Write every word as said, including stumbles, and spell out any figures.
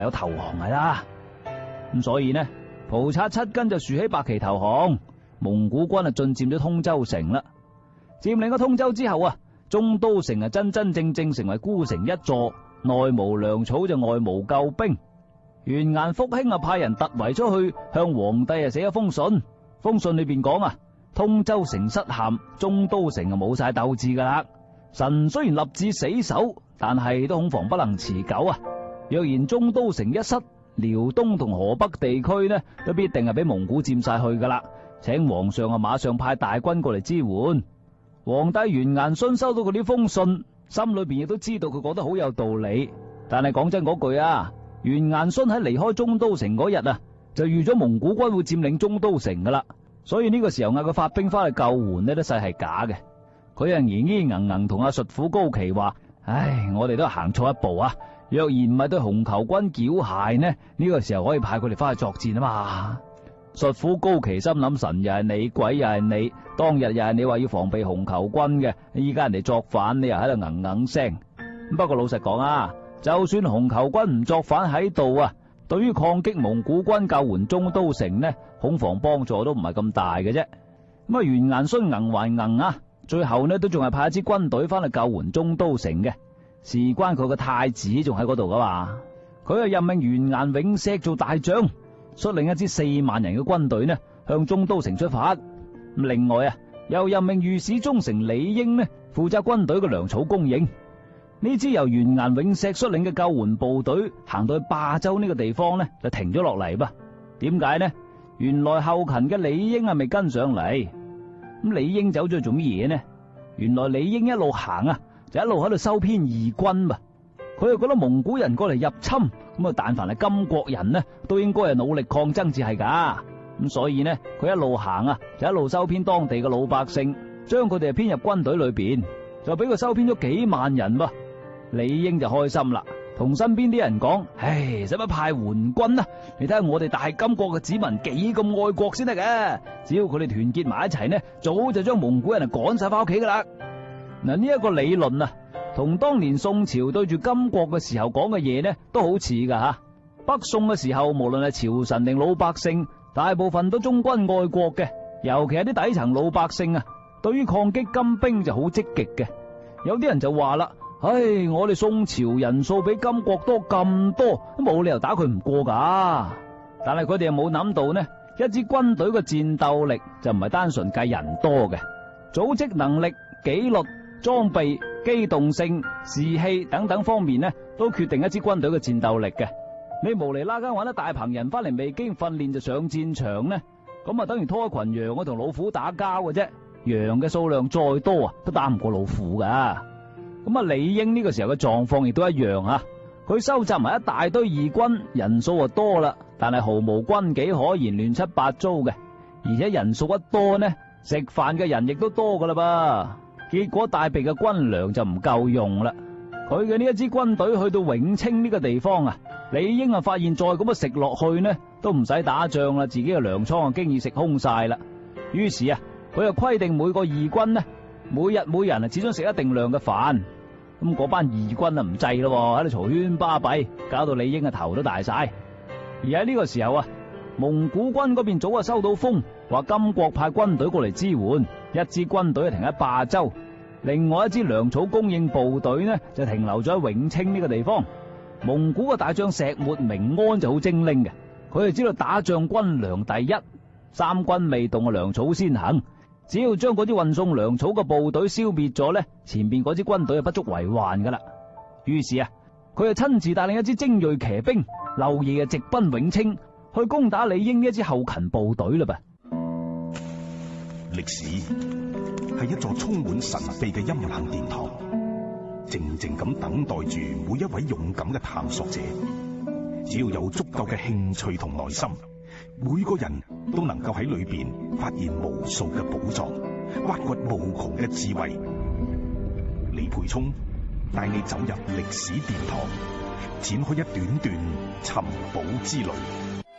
有投降係啦。咁所以呢，蒲察七根就豎起白旗投降，蒙古軍啊進佔咗通州城啦。佔領咗通州之後啊，中都城啊真真正正成為孤城一座，內無糧草就外無救兵。完顏福興啊派人突圍出去，向皇帝啊寫一封信。封信裏邊講啊，通州城失陷，中都城啊冇晒鬥志噶啦。臣雖然立志死守，但係都恐防不能持久啊。若然中都城一失，遼東同河北地區呢都必定係俾蒙古佔晒去噶啦。請皇上啊馬上派大軍過嚟支援。皇帝完顏勳收到佢呢封信，心裏邊亦都知道佢講得好有道理。但係講真嗰句啊，完顏勳喺離開中都城嗰日啊，就預咗蒙古軍會佔領中都城噶啦。所以呢個時候嗌佢發兵翻去救援呢，都細係假嘅。佢啊咿咿嚶嚶同阿術虎高奇話：唉，我哋都行錯一步啊！若然唔係對紅球軍繳械呢，呢個時候可以派佢哋翻去作戰啊嘛。術虎高奇心諗：神又係你，鬼又係你，當日又係你話要防備紅球軍嘅，依家人哋作反，你又喺度哽哽聲。不過老實講啊，就算紅球軍唔作反喺度啊，對於抗擊蒙古軍救援中都城呢，恐防幫助都唔係咁大嘅啫。咁啊，完顏勳硬還硬啊，最後呢都仲係派一支軍隊翻去救援中都城嘅，事關佢個太子仲喺嗰度噶嘛。佢啊任命完顏永錫做大將，率領一支四萬人嘅軍隊呢向中都城出發。另外啊，又任命御史中丞李英呢負責軍隊嘅糧草供應。呢支由完顏永錫率領嘅救援部隊行到去霸州呢個地方呢，就停咗落嚟噃。點解呢？原來後勤嘅李英啊未跟上嚟。咁李英走咗去做乜嘢呢？原來李英一路行啊，就一路喺度收編義軍噃。佢又覺得蒙古人過嚟入侵，咁啊，但凡係金國人呢，都應該係努力抗爭至係噶。咁所以呢，佢一路行啊，就一路收編當地嘅老百姓，將佢哋編入軍隊裏邊，就俾佢收編咗幾萬人噃。李英就開心啦，同身邊啲人講：唉，使乜派援軍啊？你睇下我哋大金國嘅子民幾咁愛國先得嘅，只要佢哋團結埋一齊呢，早就將蒙古人啊趕晒翻屋企噶啦。嗱，呢一個理論啊，同當年宋朝對住金國嘅時候講嘅嘢呢，都好似噶吓。北宋嘅時候，無論係朝臣定老百姓，大部分都忠君愛國嘅，尤其係啲底層老百姓啊，對於抗擊金兵就好積極嘅。有啲人就話啦：唉，我哋宋朝人數比金國多咁多，都冇理由打佢唔過噶。但係佢哋又冇諗到呢，一支軍隊嘅戰鬥力就唔係單純計人多嘅，組織能力、紀律、裝備、機動性、士氣等等方面呢，都決定一支軍隊嘅戰鬥力嘅。你無厘啦更揾一大棚人翻嚟未經訓練就上戰場呢，咁啊等於拖一群羊我同老虎打交嘅啫。羊嘅數量再多啊，都打唔過老虎噶。咁啊，李英呢個時候嘅狀況亦都一樣啊。佢收集埋一大堆義軍，人數就多啦，但係毫無軍紀可言，亂七八糟嘅。而且人數一多呢，食飯嘅人亦都多噶啦噃。結果大備嘅軍糧就唔夠用啦。佢嘅呢一支軍隊去到永清呢個地方啊，李英啊發現再咁樣食落去呢，都唔使打仗啦，自己嘅糧倉啊經已食空晒啦。於是啊，佢就規定每個義軍呢，每日每人啊只准食一定量嘅飯。咁嗰班義軍啊唔制咯，喺度嘈喧巴閉，搞到李英嘅頭都大晒。而喺呢個時候啊，蒙古軍嗰邊早就收到風，話金國派軍隊過嚟支援，一支軍隊停喺霸州，另外一支糧草供應部隊呢就停留咗喺永清呢個地方。蒙古嘅大將石抹明安就好精靈嘅，佢係知道打仗軍糧第一，三軍未動嘅糧草先行。只要將嗰啲運送糧草嘅部隊消滅咗呢，前邊嗰支軍隊就不足為患噶啦。於是啊，佢就親自帶領一支精銳騎兵，漏夜啊直奔永清，去攻打李英呢一支後勤部隊啦噃。 歷史係一座充滿神秘嘅陰冷殿堂，靜靜咁等待住每一位勇敢嘅探索者。只要有足夠嘅興趣同耐心，每個人都能夠喺裏邊發現無數嘅寶藏，挖掘無窮嘅智慧。李培聰帶你走入歷史殿堂，展開一段段尋寶之旅。